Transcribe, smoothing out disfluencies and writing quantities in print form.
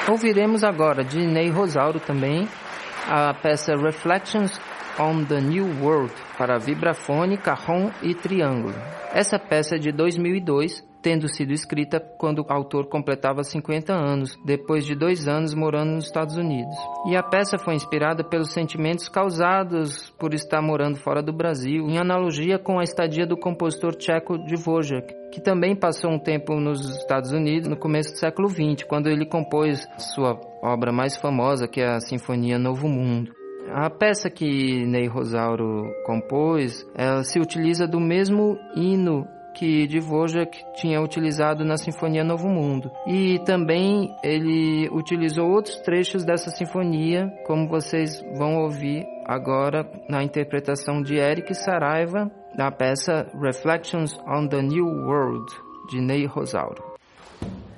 Ouviremos agora de Ney Rosauro também a peça Reflections on the New World para vibrafone, cajon e triângulo. Essa peça é de 2002, tendo sido escrita quando o autor completava 50 anos, depois de 2 anos morando nos Estados Unidos. E a peça foi inspirada pelos sentimentos causados por estar morando fora do Brasil, em analogia com a estadia do compositor tcheco Dvořák, que também passou um tempo nos Estados Unidos no começo do século XX, quando ele compôs sua obra mais famosa, que é a Sinfonia Novo Mundo. A peça que Ney Rosauro compôs, ela se utiliza do mesmo hino que Dvořák tinha utilizado na Sinfonia Novo Mundo. E também ele utilizou outros trechos dessa sinfonia, como vocês vão ouvir agora na interpretação de Eric Saraiva, da peça Reflections on the New World, de Ney Rosauro.